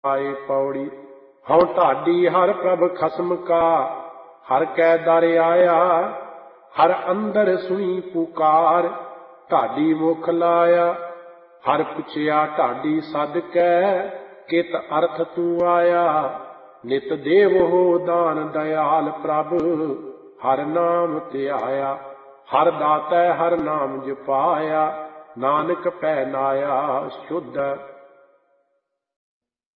आए पौड़ी। हूँ ढाडी हर प्रभ खसम का, हर कै दर आया। हर अंदर सुनी पुकार, ढाडी मुख लाया। हर पुछया ढाडी सद कै, कित अर्थ तू आया। नित देव हो दान दयाल प्रभ, हर नाम ध्याया। हर दातै हर नाम जपाया, नानक पै नाया शुद्ध